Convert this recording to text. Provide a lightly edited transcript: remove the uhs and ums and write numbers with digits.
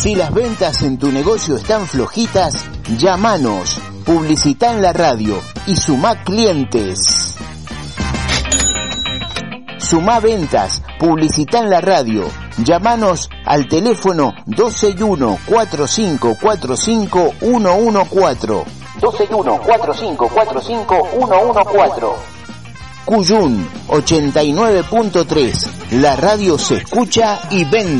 Si las ventas en tu negocio están flojitas, llámanos, publicita en la radio y sumá clientes. Sumá ventas, publicita en la radio. Llámanos al teléfono 261-4545-114. 261-4545-114. Cuyún 89.3. La radio se escucha y vende.